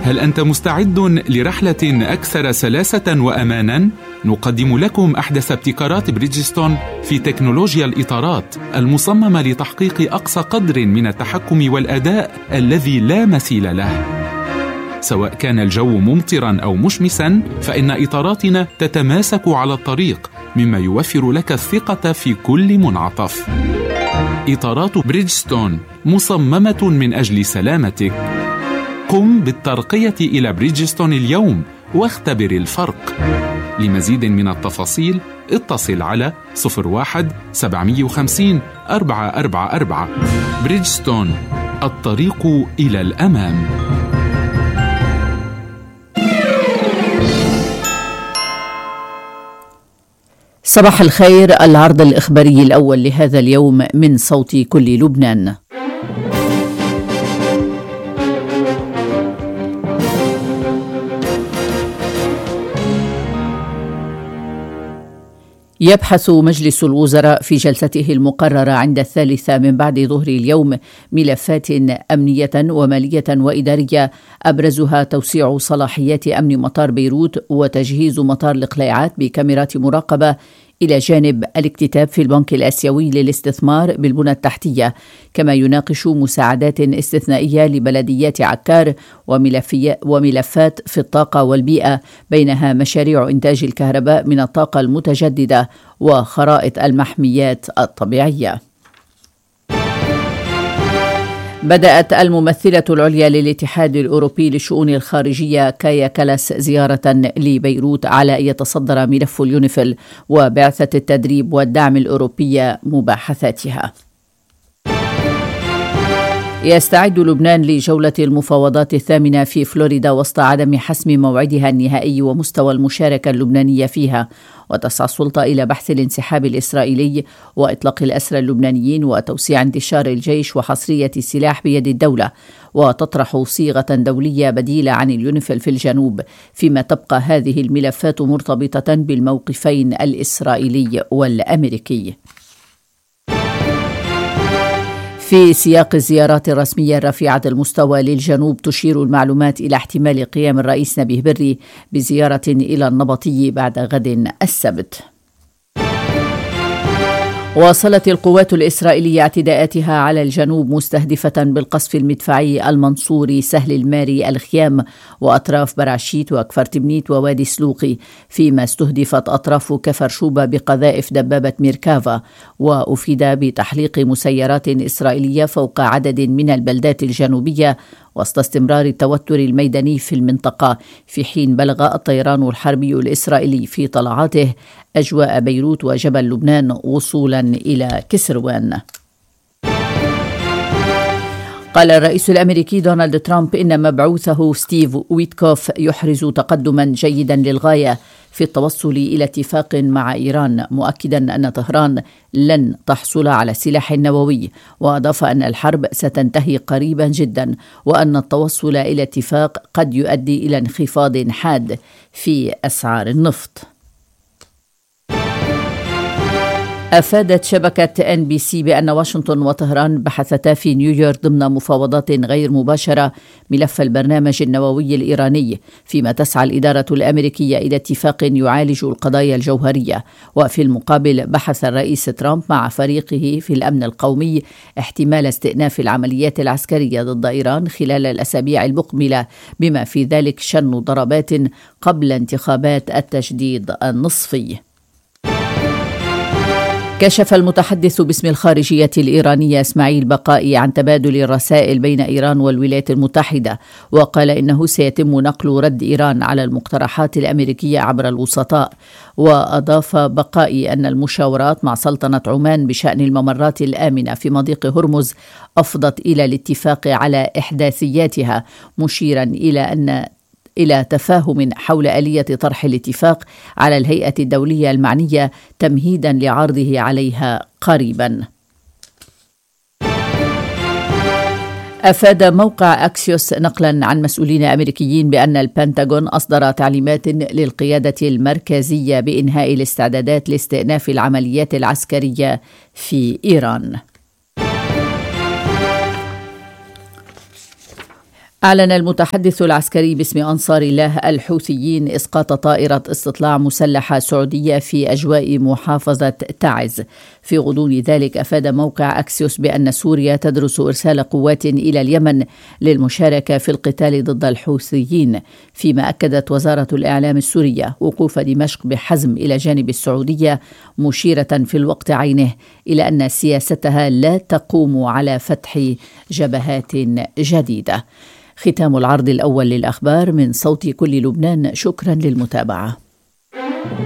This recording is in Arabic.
هل أنت مستعد لرحلة أكثر سلاسة وأمانا؟ نقدم لكم أحدث ابتكارات بريدجستون في تكنولوجيا الإطارات المصممة لتحقيق أقصى قدر من التحكم والأداء الذي لا مثيل له. سواء كان الجو ممطرا أو مشمسا، فإن إطاراتنا تتماسك على الطريق، مما يوفر لك الثقة في كل منعطف. إطارات بريدجستون مصممة من أجل سلامتك. قم بالترقية إلى بريدجستون اليوم واختبر الفرق. لمزيد من التفاصيل اتصل على 01-750-444. بريدجستون، الطريق إلى الأمام. صباح الخير، العرض الإخباري الأول لهذا اليوم من صوت كل لبنان. يبحث مجلس الوزراء في جلسته المقررة عند 3 من بعد ظهر اليوم ملفات أمنية ومالية وإدارية، أبرزها توسيع صلاحيات أمن مطار بيروت وتجهيز مطار القليعات بكاميرات مراقبة، إلى جانب الاكتتاب في البنك الآسيوي للاستثمار بالبنى التحتية، كما يناقش مساعدات استثنائية لبلديات عكار وملفات في الطاقة والبيئة، بينها مشاريع إنتاج الكهرباء من الطاقة المتجددة وخرائط المحميات الطبيعية. بدأت الممثلة العليا للاتحاد الأوروبي للشؤون الخارجية كايا كالاس زيارة لبيروت على أن يتصدر ملف اليونيفيل وبعثة التدريب والدعم الأوروبية مباحثاتها. يستعد لبنان لجولة المفاوضات الثامنة في فلوريدا وسط عدم حسم موعدها النهائي ومستوى المشاركة اللبنانية فيها، وتسعى السلطة إلى بحث الانسحاب الإسرائيلي وإطلاق الأسرى اللبنانيين وتوسيع انتشار الجيش وحصرية السلاح بيد الدولة، وتطرح صيغة دولية بديلة عن اليونيفيل في الجنوب، فيما تبقى هذه الملفات مرتبطة بالموقفين الإسرائيلي والأمريكي. في سياق الزيارات الرسمية الرفيعة المستوى للجنوب، تشير المعلومات إلى احتمال قيام الرئيس نبيه بري بزيارة إلى النبطي بعد غد السبت. واصلت القوات الإسرائيلية اعتداءاتها على الجنوب مستهدفة بالقصف المدفعي المنصوري سهل الماري الخيام وأطراف برعشيت وكفر تبنيت ووادي سلوقي، فيما استهدفت أطراف كفر شوبة بقذائف دبابة ميركافا، وأفيد بتحليق مسيرات إسرائيلية فوق عدد من البلدات الجنوبية وسط استمرار التوتر الميداني في المنطقة، في حين بلغ الطيران الحربي الإسرائيلي في طلعاته أجواء بيروت وجبل لبنان وصولا إلى كسروان. قال الرئيس الأمريكي دونالد ترامب إن مبعوثه ستيف ويتكوف يحرز تقدما جيدا للغاية في التوصل إلى اتفاق مع إيران، مؤكدا أن طهران لن تحصل على السلاح النووي، وأضاف أن الحرب ستنتهي قريبا جدا، وأن التوصل إلى اتفاق قد يؤدي إلى انخفاض حاد في أسعار النفط. أفادت شبكة NBC بأن واشنطن وطهران بحثتا في نيويورك ضمن مفاوضات غير مباشرة ملف البرنامج النووي الإيراني، فيما تسعى الإدارة الأمريكية إلى اتفاق يعالج القضايا الجوهرية. وفي المقابل بحث الرئيس ترامب مع فريقه في الأمن القومي احتمال استئناف العمليات العسكرية ضد إيران خلال الأسابيع المقبلة، بما في ذلك شن ضربات قبل انتخابات التجديد النصفي. كشف المتحدث باسم الخارجية الإيرانية إسماعيل بقائي عن تبادل الرسائل بين إيران والولايات المتحدة، وقال إنه سيتم نقل رد إيران على المقترحات الأمريكية عبر الوسطاء. وأضاف بقائي أن المشاورات مع سلطنة عمان بشأن الممرات الآمنة في مضيق هرمز أفضت إلى الاتفاق على إحداثياتها، مشيرا إلى تفاهم حول آلية طرح الاتفاق على الهيئة الدولية المعنية تمهيدا لعرضه عليها قريبا. أفاد موقع أكسيوس نقلا عن مسؤولين أمريكيين بأن البنتاغون أصدر تعليمات للقيادة المركزية بإنهاء الاستعدادات لاستئناف العمليات العسكرية في إيران. أعلن المتحدث العسكري باسم أنصار الله الحوثيين إسقاط طائرة استطلاع مسلحة سعودية في أجواء محافظة تعز. في غضون ذلك أفاد موقع أكسيوس بأن سوريا تدرس إرسال قوات إلى اليمن للمشاركة في القتال ضد الحوثيين، فيما أكدت وزارة الإعلام السورية وقوف دمشق بحزم إلى جانب السعودية، مشيرة في الوقت عينه إلى أن سياستها لا تقوم على فتح جبهات جديدة. ختام العرض الأول للأخبار من صوت كل لبنان. شكرا للمتابعة.